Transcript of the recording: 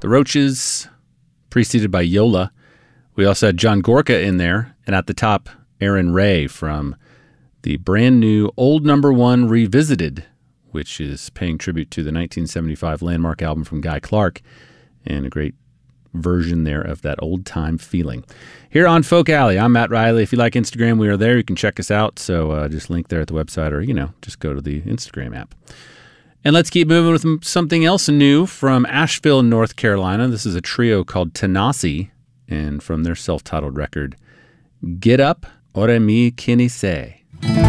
The Roaches, preceded by Yola. We also had John Gorka in there, and at the top, Aaron Ray from the brand new Old Number One Revisited, which is paying tribute to the 1975 landmark album from Guy Clark, and a great version there of that old-time feeling. Here on Folk Alley, I'm Matt Riley. If you like Instagram, we are there. You can check us out. So just link there at the website or, just go to the Instagram app. And let's keep moving with something else new from Asheville, North Carolina. This is a trio called Tanasi, and from their self-titled record, Get Up, Ore Mi Kini Se.